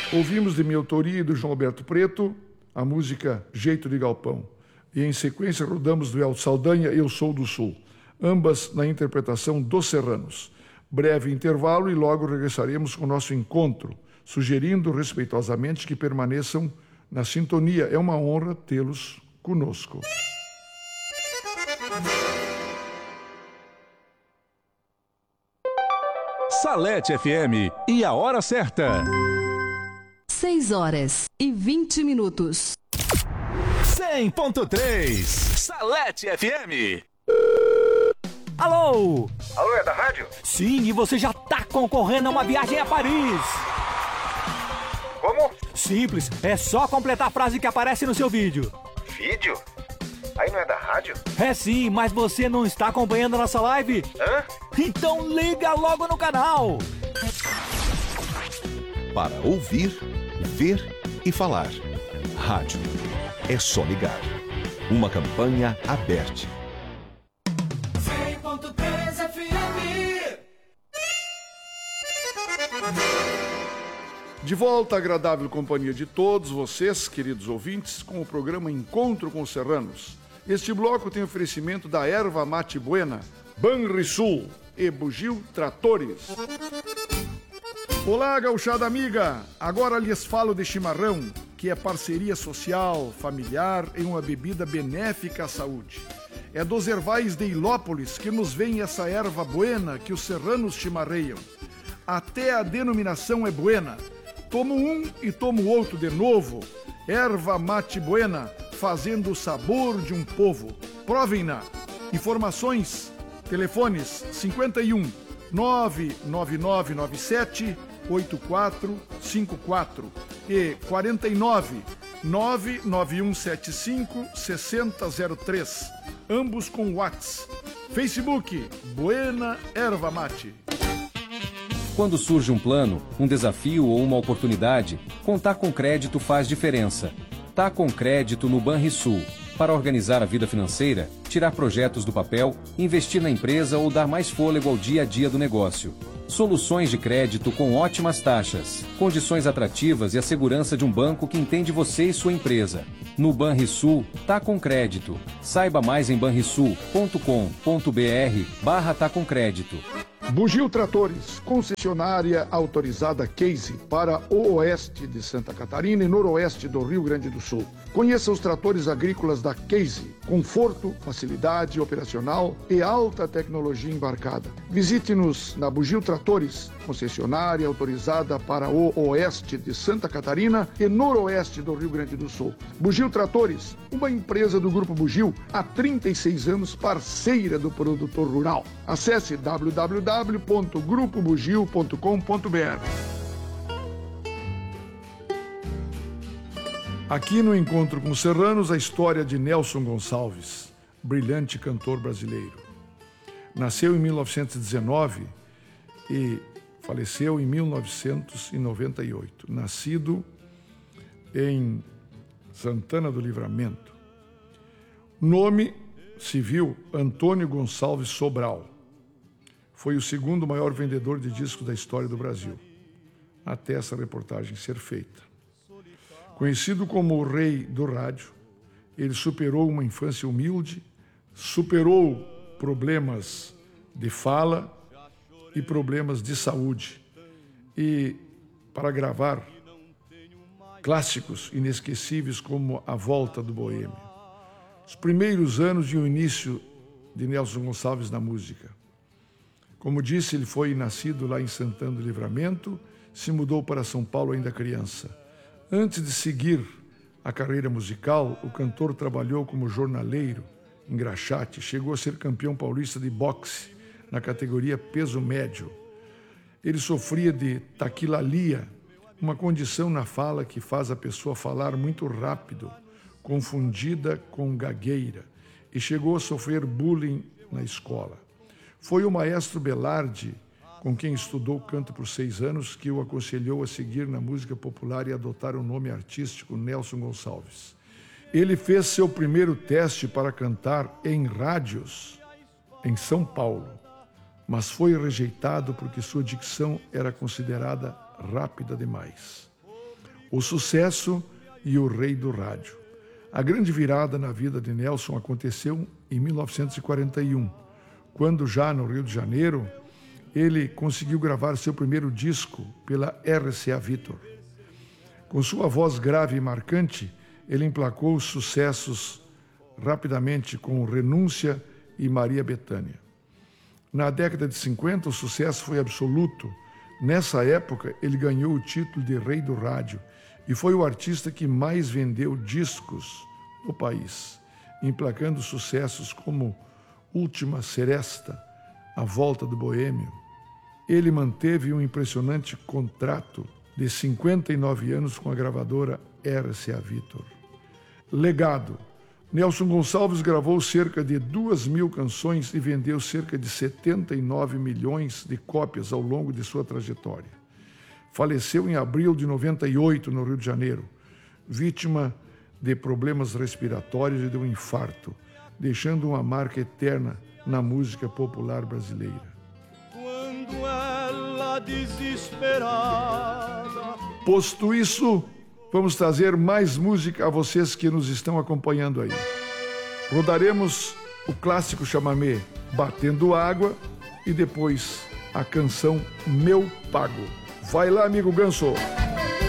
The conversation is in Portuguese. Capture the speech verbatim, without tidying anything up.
Ouvimos de minha autoria e do João Alberto Preto a música Jeito de Galpão. E em sequência rodamos do El Saldanha, Eu Sou do Sul, ambas na interpretação dos Serranos. Breve intervalo e logo regressaremos com o nosso encontro, sugerindo respeitosamente que permaneçam na sintonia. É uma honra tê-los conosco. Salete F M e a hora certa. seis horas e vinte minutos. cem ponto três Salete F M. Alô? Alô, é da rádio? Sim, e você já tá concorrendo a uma viagem a Paris. Como? Simples, é só completar a frase que aparece no seu vídeo. Vídeo? Aí não é da rádio? É sim, mas você não está acompanhando a nossa live? Hã? Então liga logo no canal. Para ouvir, ver e falar. Rádio. É só ligar. Uma campanha aberta. cem ponto três F M. De volta à agradável companhia de todos vocês, queridos ouvintes, com o programa Encontro com os Serranos. Este bloco tem oferecimento da Erva Mate Buena, Banrisul e Bugio Tratores. Olá, gauchada amiga! Agora lhes falo de chimarrão, que é parceria social, familiar e uma bebida benéfica à saúde. É dos ervais de Ilópolis que nos vem essa erva buena que os serranos chimarreiam. Até a denominação é buena. Tomo um e tomo outro de novo. Erva mate buena, fazendo o sabor de um povo. Provem-na. Informações, telefones cinquenta e um, nove nove nove nove sete, oito quatro cinco quatro e quarenta e nove, nove nove um sete cinco, seis zero zero três. Ambos com WhatsApp. Facebook, Buena Erva Mate. Quando surge um plano, um desafio ou uma oportunidade, contar com crédito faz diferença. Tá com crédito no Banrisul. Para organizar a vida financeira, tirar projetos do papel, investir na empresa ou dar mais fôlego ao dia a dia do negócio. Soluções de crédito com ótimas taxas, condições atrativas e a segurança de um banco que entende você e sua empresa. No Banrisul, tá com crédito. Saiba mais em banrisul ponto com ponto br barra tá com crédito. Bugio Tratores, concessionária autorizada Case para o oeste de Santa Catarina e noroeste do Rio Grande do Sul. Conheça os tratores agrícolas da Case, conforto, facilidade operacional e alta tecnologia embarcada. Visite-nos na Bugio Tratores, concessionária autorizada para o oeste de Santa Catarina e noroeste do Rio Grande do Sul. Bugio Tratores, uma empresa do Grupo Bugio, há trinta e seis anos parceira do produtor rural. Acesse w w w ponto grupo bugio ponto com ponto b r. Aqui no Encontro com os Serranos, a história de Nelson Gonçalves, brilhante cantor brasileiro. Nasceu em mil novecentos e dezenove e faleceu em mil novecentos e noventa e oito. Nascido em Santana do Livramento. Nome civil, Antônio Gonçalves Sobral. Foi o segundo maior vendedor de discos da história do Brasil, até essa reportagem ser feita. Conhecido como o rei do rádio, ele superou uma infância humilde, superou problemas de fala e problemas de saúde. E para gravar clássicos inesquecíveis como A Volta do Boêmio. Os primeiros anos e o início de Nelson Gonçalves na música. Como disse, ele foi nascido lá em Santana do Livramento, se mudou para São Paulo ainda criança. Antes de seguir a carreira musical, o cantor trabalhou como jornaleiro em Graxate, chegou a ser campeão paulista de boxe na categoria peso médio. Ele sofria de taquilalia, uma condição na fala que faz a pessoa falar muito rápido, confundida com gagueira, e chegou a sofrer bullying na escola. Foi o maestro Belardi, com quem estudou canto por seis anos, que o aconselhou a seguir na música popular e adotar o nome artístico Nelson Gonçalves. Ele fez seu primeiro teste para cantar em rádios em São Paulo, mas foi rejeitado porque sua dicção era considerada rápida demais. O Sucesso e o Rei do Rádio. A grande virada na vida de Nelson aconteceu em mil novecentos e quarenta e um, quando já no Rio de Janeiro, ele conseguiu gravar seu primeiro disco pela R C A Victor. Com sua voz grave e marcante, ele emplacou os sucessos rapidamente com Renúncia e Maria Bethânia. Na década de cinquenta, o sucesso foi absoluto. Nessa época, ele ganhou o título de Rei do Rádio e foi o artista que mais vendeu discos no país, emplacando sucessos como Última Seresta, A Volta do Boêmio. Ele manteve um impressionante contrato de cinquenta e nove anos com a gravadora R C A Victor. Legado. Nelson Gonçalves gravou cerca de duas mil canções e vendeu cerca de setenta e nove milhões de cópias ao longo de sua trajetória. Faleceu em abril de noventa e oito, no Rio de Janeiro, vítima de problemas respiratórios e de um infarto, deixando uma marca eterna na música popular brasileira. Quando ela desesperada. Posto isso, vamos trazer mais música a vocês que nos estão acompanhando aí. Rodaremos o clássico chamamé Batendo Água e depois a canção Meu Pago. Vai lá, amigo Ganso!